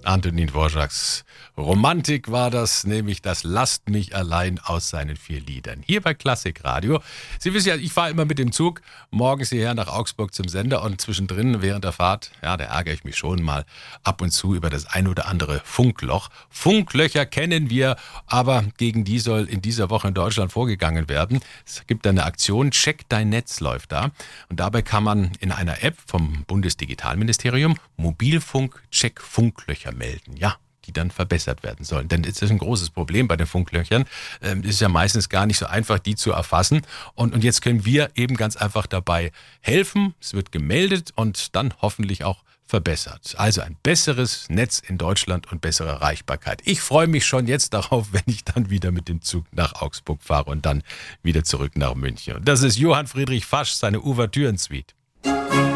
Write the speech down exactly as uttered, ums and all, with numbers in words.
Antonin Dvořáks Romantik war das, nämlich das Lasst mich allein aus seinen vier Liedern. Hier bei Klassikradio. Sie wissen ja, ich fahre immer mit dem Zug morgens hierher nach Augsburg zum Sender und zwischendrin während der Fahrt, ja, da ärgere ich mich schon mal ab und zu über das ein oder andere Funkloch. Funklöcher kennen wir, aber gegen die soll in dieser Woche in Deutschland vorgegangen werden. Es gibt eine Aktion, Check dein Netz läuft da. Und dabei kann man in einer App vom Bundesdigitalministerium Mobilfunk-Check Funklöcher melden. Ja, die dann verbessert werden sollen. Denn es ist ein großes Problem bei den Funklöchern. Es ist ja meistens gar nicht so einfach, die zu erfassen. Und, und jetzt können wir eben ganz einfach dabei helfen. Es wird gemeldet und dann hoffentlich auch verbessert. Also ein besseres Netz in Deutschland und bessere Erreichbarkeit. Ich freue mich schon jetzt darauf, wenn ich dann wieder mit dem Zug nach Augsburg fahre und dann wieder zurück nach München. Und das ist Johann Friedrich Fasch, seine Ouvertüren-Suite.